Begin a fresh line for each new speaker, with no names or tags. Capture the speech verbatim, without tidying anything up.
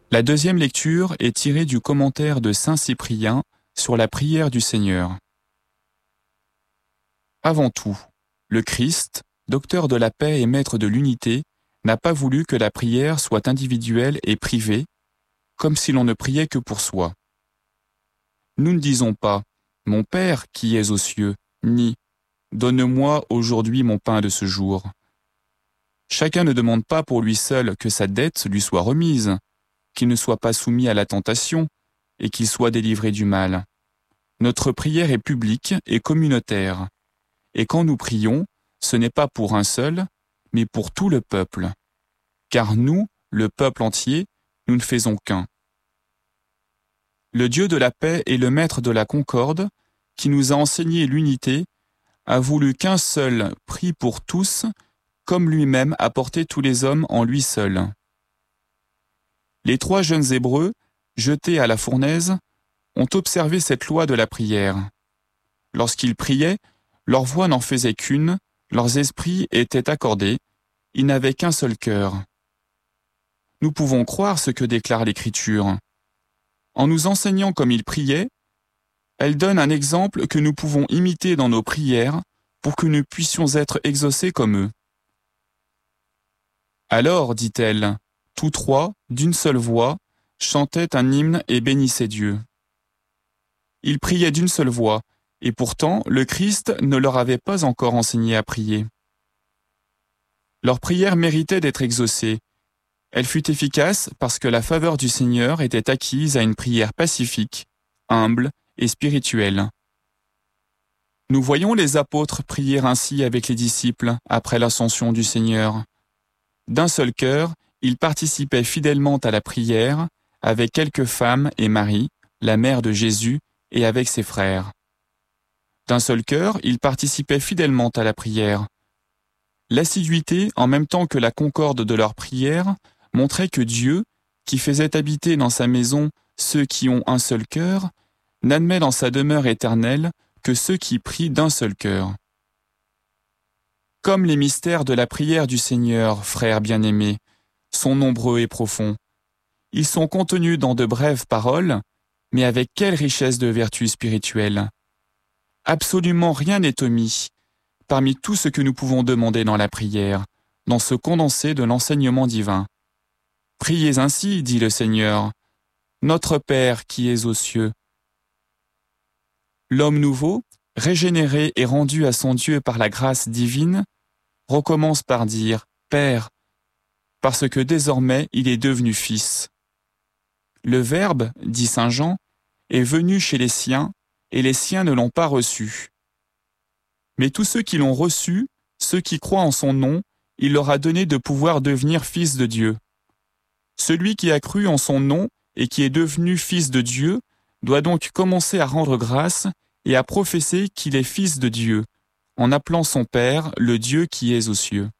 La deuxième lecture est tirée du commentaire de saint Cyprien sur la prière du Seigneur. Avant tout, le Christ, docteur de la paix et maître de l'unité, n'a pas voulu que la prière soit individuelle et privée, comme si l'on ne priait que pour soi. Nous ne disons pas « Mon Père qui es aux cieux », ni « Donne-moi aujourd'hui mon pain de ce jour ». Chacun ne demande pas pour lui seul que sa dette lui soit remise, qu'il ne soit pas soumis à la tentation et qu'il soit délivré du mal. Notre prière est publique et communautaire. Et quand nous prions, ce n'est pas pour un seul, mais pour tout le peuple. Car nous, le peuple entier, nous ne faisons qu'un. Le Dieu de la paix et le maître de la concorde, qui nous a enseigné l'unité, a voulu qu'un seul prie pour tous, comme lui-même a porté tous les hommes en lui seul. Les trois jeunes Hébreux, jetés à la fournaise, ont observé cette loi de la prière. Lorsqu'ils priaient, leur voix n'en faisait qu'une, leurs esprits étaient accordés, ils n'avaient qu'un seul cœur. Nous pouvons croire ce que déclare l'Écriture. En nous enseignant comme ils priaient, elle donne un exemple que nous pouvons imiter dans nos prières pour que nous puissions être exaucés comme eux. Alors, dit-elle, tous trois, d'une seule voix, chantaient un hymne et bénissaient Dieu. Ils priaient d'une seule voix, et pourtant le Christ ne leur avait pas encore enseigné à prier. Leur prière méritait d'être exaucée. Elle fut efficace parce que la faveur du Seigneur était acquise à une prière pacifique, humble et spirituelle. Nous voyons les apôtres prier ainsi avec les disciples après l'ascension du Seigneur. D'un seul cœur, ils participaient fidèlement à la prière avec quelques femmes et Marie, la mère de Jésus, et avec ses frères. D'un seul cœur, ils participaient fidèlement à la prière. L'assiduité, en même temps que la concorde de leur prière, montrait que Dieu, qui faisait habiter dans sa maison ceux qui ont un seul cœur, n'admet dans sa demeure éternelle que ceux qui prient d'un seul cœur. Comme les mystères de la prière du Seigneur, frères bien-aimés, sont nombreux et profonds, ils sont contenus dans de brèves paroles, mais avec quelle richesse de vertus spirituelles. Absolument rien n'est omis, parmi tout ce que nous pouvons demander dans la prière, dans ce condensé de l'enseignement divin. Priez ainsi, dit le Seigneur, notre Père qui es aux cieux. L'homme nouveau, régénéré et rendu à son Dieu par la grâce divine, recommence par dire « Père », parce que désormais il est devenu fils. Le Verbe, dit saint Jean, est venu chez les siens, et les siens ne l'ont pas reçu. Mais tous ceux qui l'ont reçu, ceux qui croient en son nom, il leur a donné de pouvoir devenir fils de Dieu. Celui qui a cru en son nom et qui est devenu fils de Dieu doit donc commencer à rendre grâce et à professer qu'il est fils de Dieu, en appelant son Père le Dieu qui est aux cieux.